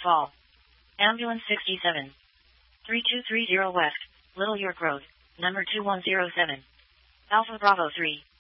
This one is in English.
Fall. Ambulance 67. 3230 West, Little York Road, number 2107. Alpha Bravo 3.